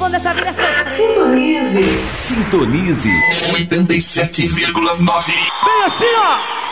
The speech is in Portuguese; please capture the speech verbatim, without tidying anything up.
quando essa vida é sofrer. Sintonize. Sintonize. oitenta e sete vírgula nove. Bem assim, ó.